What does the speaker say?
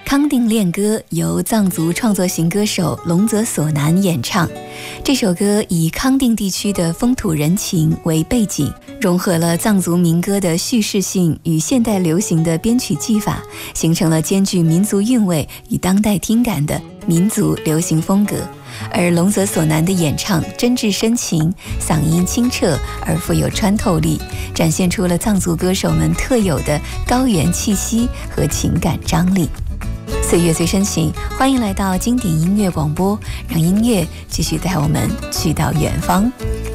康定恋歌由藏族创作型歌手龙泽索南演唱。这首歌以康定地区的风土人情为背景，融合了藏族民歌的叙事性与现代流行的编曲技法，形成了兼具民族韵味与当代听感的民族流行风格。而龙泽索南的演唱真挚深情，嗓音清澈而富有穿透力，展现出了藏族歌手们特有的高原气息和情感张力。岁月最深情，欢迎来到经典音乐广播，让音乐继续带我们去到远方。